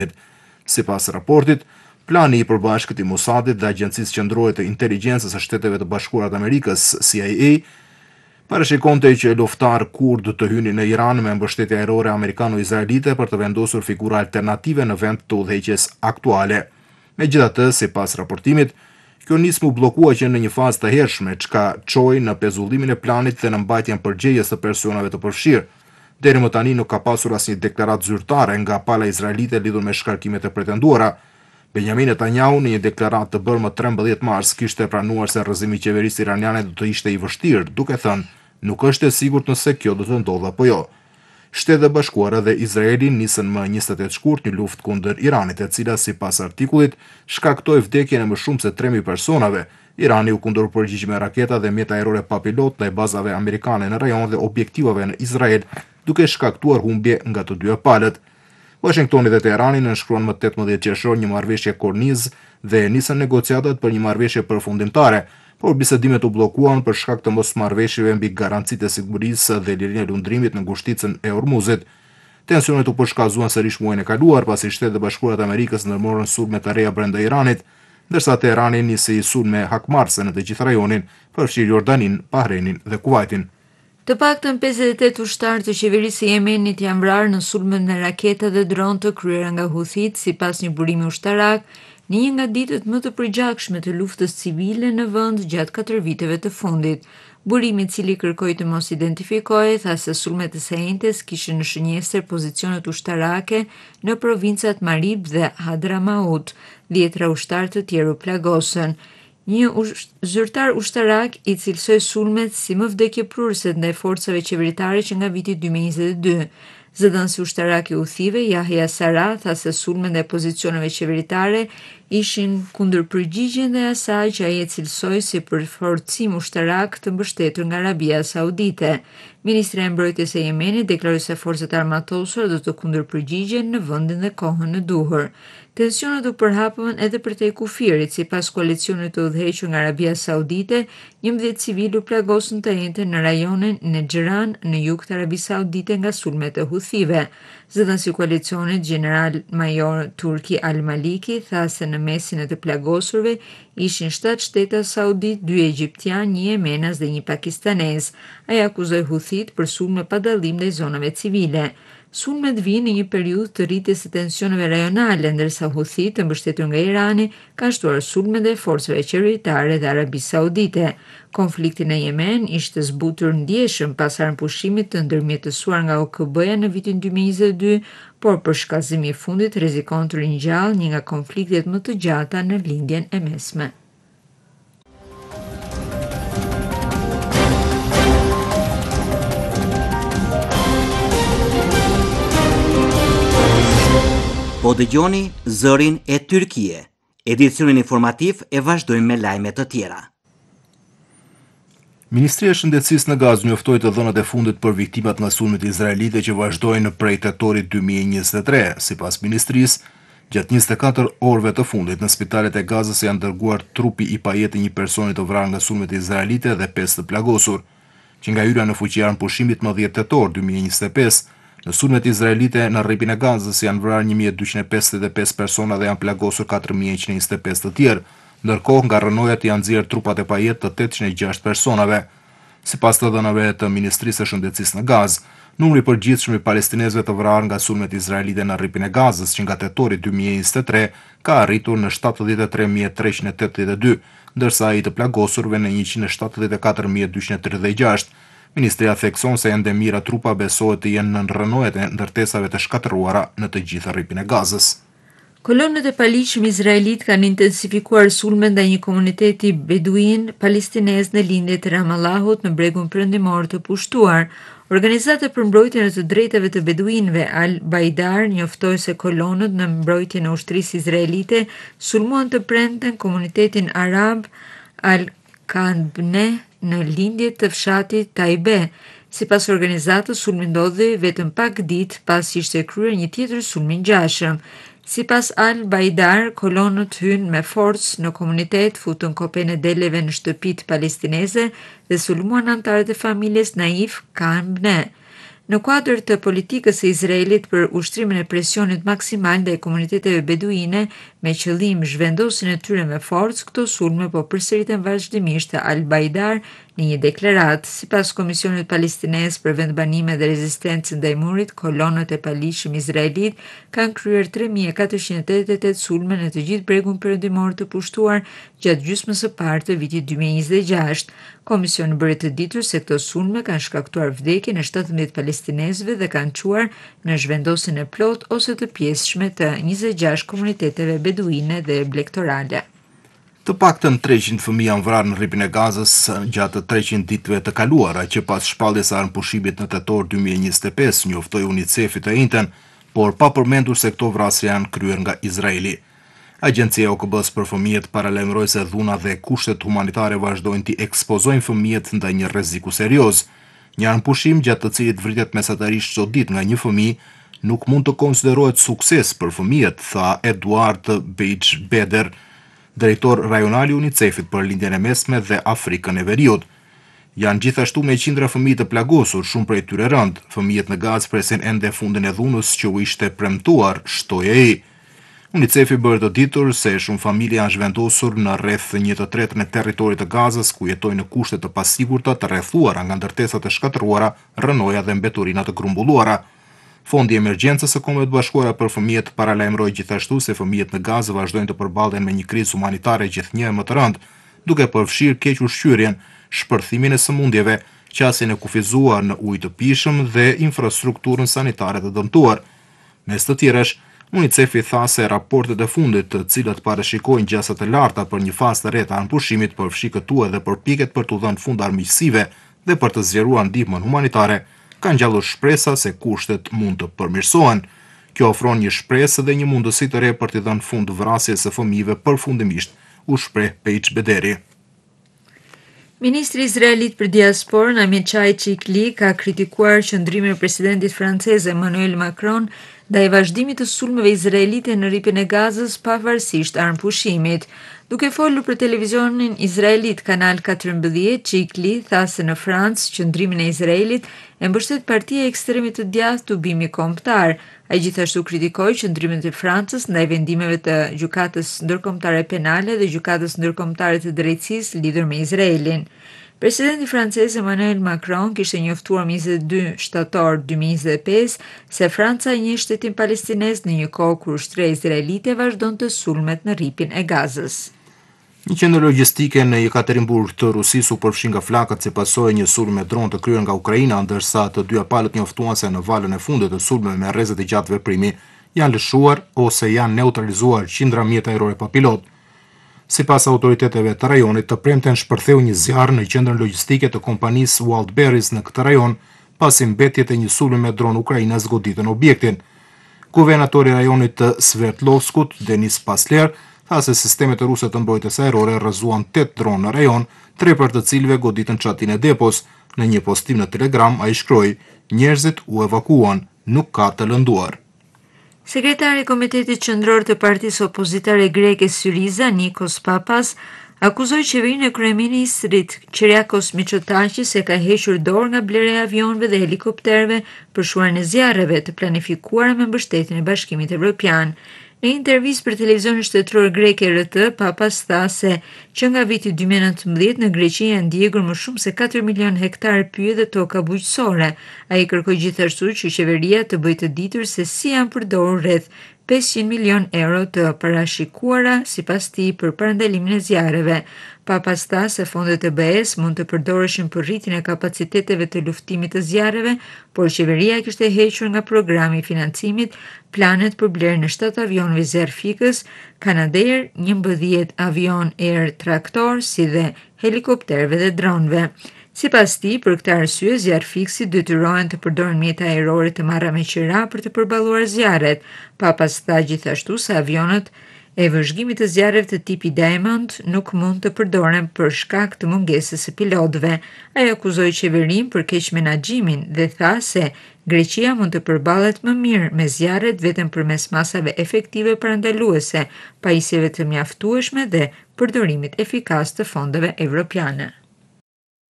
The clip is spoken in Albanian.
Sipas raportit, plani I përbashkët I Mossadit dhe Agjencisë Qendrore të Inteligjencës së Shteteve të Bashkuara të Amerikës CIA parashikonte që luftar kurd të hynin në Iran me mbështetje ajrore amerikano-izraelite për të vendosur figura alternative në vend të udhëheqjes aktuale. Megjithatë, sipas raportimit, kjo nismë u bllokua që në një fazë të hershme, çka çoi në pezullimin e planit dhe në mbajtjen përgjegjës të personave të përfshirë. Deri më tani nuk ka pasur asnjë deklaratë zyrtare nga pala izraelite lidhur me shkarkimet e pretenduara. Benjamin Netanyahu në një deklaratë të bërë më 13 mars kishte pranuar se rrëzimi I qeverisë iraniane do të ishte I vështirë, duke thënë, nuk është e sigurt nëse kjo do të ndodhë apo jo. Shtetet e Bashkuara dhe Izraeli nisën më 28 shkurt një luftë kundër Iranit, e cila sipas artikullit shkaktoi vdekjen e më shumë se 3000 personave. Irani u kundërpërgjigj me raketa dhe mjet ajrore pa pilot ndaj bazave amerikane në rajon dhe objektivave në Izrael, duke shkaktuar humbje nga të dyja palët. Washingtoni dhe Teherani nënshkruan më 18 qershor një marrëveshje korniz dhe nisën negociatat për një marrëveshje përfundimtare, por bisedimet u bllokuan për shkak të mosmarrëveshjeve mbi garancitë e sigurisë dhe lirinë e lundrimit në ngushticën e Hormuzit. Tensionet u përshkallëzuan sërish muajin e kaluar pasi Shtetet e Bashkuara të Amerikës ndërmorën sulme të reja brenda Iranit, ndërsa Teherani nisi sulme hakmarrëse në të gjithë rajonin, përfshirë Jordanin, Bahreinin dhe Kuvajtin. Të paktën 58 ushtarë të qeverisë së Yemenit janë vrarë në sulmet me raketa dhe dron të kryera nga Houthit, sipas një burimi ushtarak, në një nga ditët më të përgjakshme të luftës civile në vend gjatë 4 viteve të fundit. Burimi, I cili kërkoi të mos identifikohet, tha se sulmet e shenjtes kishin në shënjestër pozicionet ushtarake në provincat Marib dhe Hadramaut. 10 ushtarë të tjerë u plagosën. Një zyrtar ushtarak I cilësoi sulmet si më vdekjeprurëse ndaj forcave qeveritare që nga viti 2022. Zëdhënësi ushtarak I Houthive, Yahya Sara, tha se sulmet ndaj pozicioneve qeveritare ishin kundërpërgjigje ndaj asaj që ai e cilësoi si përforcim ushtarak të mbështetur nga Arabia Saudite. Ministria e Mbrojtjes e Yemenit deklaroi se forcat armatosura do të kundërpërgjigjen në vendin dhe kohën e duhur. Tensionet u përhapën edhe përtej kufirit, sipas koalicionit të udhëhequr nga Arabia Saudite, 11 civil u plagosën të njëjtën në rajonin Nejran në jug të Arabisë Saudite nga sulmet e Houthive. Zëdhënësi I koalicionit, General Major Turki Al-Maliki, tha se në mesin e të plagosurve ishin 7 shteta saudit, 2 egjiptian, 1 jemenas dhe 1 pakistanez. Ai akuzoi Houthit për sulme pa dallim ndaj zonave civile. Sulmet vinë në një periudhë të rritjes së tensioneve rajonale, ndërsa Houthit, të mbështetur nga Irani, kanë shtuar sulme ndaj forcave qeveritare dhe Arabisë Saudite. Konflikti në Yemen ishte zbutur ndjeshëm pas armëpushimit të ndërmjetësuar nga OKB-ja në vitin 2022, por për shkallëzimi I fundit rrezikon të ringjallë një nga konfliktet më të gjata në lindjen e mesme. Po dëgjoni zërin e Tyrkie. Edicionin informativ e vazhdojmë me lajme të tjera. Ministria e Shëndetësisë në Gazë njoftoi të dhënat e fundit për viktimat nga sulmet izraelite që vazhdojnë prej tetorit 2023. Sipas ministrisë, gjatë 24 orëve të fundit në spitalet e Gazës janë dërguar trupi I pajetë një personi të vrarë nga sulmet izraelite dhe 5 të plagosur, që nga hyra në fuqi armëpushimit më 10 tetor 2025. Në sulmet izraelite në rripin e Gazës janë vrarë 1255 persona dhe janë plagosur 4125 të tjerë, ndërkohë nga rënojat janë nxjerrë trupat e pajet të 806 personave. Sipas të dhënave të Ministrisë së Shëndetësisë në Gazë, numri I përgjithshëm I palestinezëve të vrarë nga sulmet izraelite në rripin e Gazës që nga tetori 2023 ka arritur në 73382, ndërsa ai të plagosurve në 174236. Ministria thekson se ende mira trupa besohet të jenë në rënojet e ndërtesave të shkatëruara në të gjithë rripin e Gazës. Kolonët e paligjshëm izraelit kanë intensifikuar sulmet ndaj një komuniteti beduin palestinez në lindje të Ramallahut në bregun perëndimor të pushtuar. Organizata për mbrojtjen e të drejtave të beduinëve Al-Baidar njoftoi se kolonët në mbrojtjen e ushtrisë izraelite sulmuan të premten komunitetin arab Al-Kanbne në lindje të fshatit Taibe. Sipas organizatës, sulmi ndodhi vetëm pak ditë pas ishte kryer një tjetër sulm I ngjashëm. Sipas Al-Baidar, kolonët hynë me forcë në komunitet, futën kopën e deleve në shtëpitë palestineze dhe sulmuan anëtarët e familjes Naif Kanbne. Në kuadër të politikës së Izraelit për ushtrimin e presionit maksimal ndaj komuniteteve beduine me qëllim zhvendosjen e tyre me forcë, këto sulme po përsëriten vazhdimisht të Al-Baidar në një deklaratë. Sipas Komisionit Palestinez për vendbanime dhe rezistencë ndaj murit, kolonët e paligjshëm izraelit kanë kryer 3488 sulme në të gjithë bregun perëndimor të pushtuar gjatë gjysmës së parë të vitit 2026. Komisioni bëri të ditur se këto sulme kanë shkaktuar vdekjen e 17 palestinezëve dhe kanë çuar në zhvendosjen e plot ose të pjesëshme të 26 komuniteteve beduine dhe blegtorale. Të paktën 300 fëmijë janë vrarë në rripin e Gazës gjatë 300 ditëve të kaluara që pas shpalljes së armëpushimit në tetor 2025, njoftoi UNICEF-i të njëjtën, por pa përmendur se këto vrasje janë kryer nga Izraeli. Agjencia e OKB-s për fëmijët paralajmëroi se dhuna dhe kushtet humanitare vazhdojnë të ekspozojnë fëmijët ndaj një rreziku serioz. Një armëpushim gjatë të cilit vritet mesatarisht çdo ditë nga një fëmijë nuk mund të konsiderohet sukses për fëmijët, tha Eduard Beder, drejtor rajonal i UNICEF-it për lindjen e mesme dhe Afrikën e Veriut. Janë gjithashtu me qindra fëmijë të plagosur, shumë prej tyre rënd. Fëmijët në Gazë presin ende fundin e dhunës që u ishte premtuar, shtoi ai. UNICEF-i bëri të ditur se shumë familje janë zhvendosur në rreth 1/3 e territorit të Gazës, ku jetojnë në kushte të pasigurta, të rrethuara nga ndërtesa të shkatëruara, rënoja dhe mbeturina të grumbulluara. Fondi i Emergjencës së Kombeve të Bashkuara për fëmijët paralajmëroi gjithashtu se fëmijët në Gazë vazhdojnë të përballen me një krizë humanitare gjithnjë më të rëndë, duke përfshirë keq ushqyerjen, shpërthimin e sëmundjeve, qasjen e kufizuar në ujë të pijshëm dhe infrastrukturën sanitare të dëmtuar. Mes të tjerash, UNICEF-i tha se raportet e fundit, të cilat parashikojnë gjasa të larta për një fazë të re të armëpushimit, përfshi këtu edhe përpjekjet për t'u dhënë fund armiqësive dhe për të zgjeruar ndihmën humanitare, kanë ngjallur shpresa se kushtet mund të përmirësohen. Kjo ofron një shpresë dhe një mundësi të re për t'i dhënë fund vrasjes së fëmijëve përfundimisht, u shpreh Pejç Bederi. Ministri izraelit për diasporën Amichai Chikli ka kritikuar qëndrimin e presidentit francez Emmanuel Macron ndaj vazhdimit të sulmeve izraelite në rripin e Gazës pavarësisht armëpushimit. Duke folur për televizionin izraelit Kanal 14, Chikli tha se në Francë qëndrimin e Izraelit e mbështet partia e ekstremit të djathtë Ubimi Kombëtar. Ai gjithashtu kritikoi qëndrimin e Francës ndaj vendimeve të Gjykatës Ndërkombëtare Penale dhe Gjykatës Ndërkombëtare të Drejtësisë lidhur me Izraelin. Presidenti francez Emmanuel Macron kishte njoftuar 22 shtator 2025 se Franca një shtetim palestinez në një kohë kur ushtria izraelite vazhdonte sulmet në rripin e Gazës. Një qendër logjistike në Jekaterinburg të Rusisë u përfshi nga flakët si pasojë një sulm me dron të kryer nga Ukraina, ndërsa të dyja palët njoftuan se në valën e fundit të sulmeve me rrezet e gjatë veprimi janë lëshuar ose janë neutralizuar qindra mjet ajrore pa pilot. Sipas autoriteteve të rajonit, të premten shpërtheu një zjarr në qendrën logjistike të kompanisë Wildberries në këtë rajon, pasi mbetjet e një sulmi me dron ukrainas goditën objektin. Guvernatori i rajonit të Sverdlovskut, Denis Pasler, tha se sistemet e ruse të mbrojtjes ajrore rrëzuan 8 dronë në rajon, 3 për të cilëve goditën çatin e depos. Në një postim në Telegram ai shkroi: "Njerëzit u evakuuan, nuk ka të lënduar." Sekretari i Komitetit Qendror të Partisë Opozitare Greke Syriza, Nikos Papas, akuzoi qeverinë e kryeministrit Kyriakos Mitsotakis se ka hequr dorë nga blerja e avionëve dhe helikopterëve për shuarjen e zjarreve të planifikuara me mbështetjen e Bashkimit Evropian. Në intervistë për televizionin shtetëror grek RT, Papas tha se që nga viti 2019 në Greqi janë ndjekur më shumë se 4 milion hektar pyje dhe toka bujqësore. Ai kërkoi gjithashtu që qeveria të bëjë të ditur se si janë përdorur rreth 500 milion euro të parashikuara sipas tij për parandalimin e zjarreve. Papas tha se fondet e BE-s mund të përdoreshin për rritjen e kapaciteteve të luftimit të zjarreve, por qeveria kishte hequr nga programi i financimit planet për blerjen e 7 avionëve zjarrfikës, Canadair, 11 avion Air traktor, si dhe helikopterëve dhe dronëve. Sipas tij, për këtë arsye, zjarrfikësit detyrohen të përdoren mjete ajrore të marra me qira për të përballuar zjarret. Papas tha gjithashtu se avionët e vëzhgimit të zjarreve të tipi Diamond nuk mund të përdoren për shkak të mungesës së pilotëve. Ai akuzoi qeverinë për keq menaxhimin dhe tha se Greqia mund të përballet më mirë me zjarret vetëm përmes masave efektive parandaluese, pajisjeve të mjaftueshme dhe përdorimit efikas të fondeve evropiane.